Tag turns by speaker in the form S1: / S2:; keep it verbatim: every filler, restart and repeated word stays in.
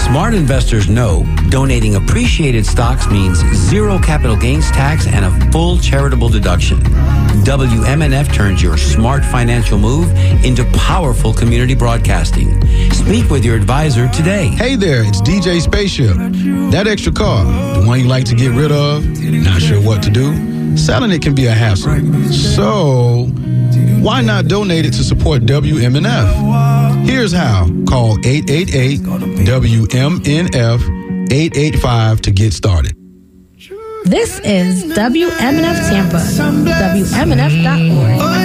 S1: Smart investors know donating appreciated stocks means zero capital gains tax and a full charitable deduction. W M N F turns your smart financial move into powerful community broadcasting. Speak with your advisor today.
S2: Hey there, it's D J Spaceship. That extra car, the one you like to get rid of, not sure what to do? Selling it can be a hassle. So, why not donate it to support W M N F? Here's how. Call eight eight eight W M N F eight eight five to get started.
S3: This is W M N F Tampa, W M N F dot org.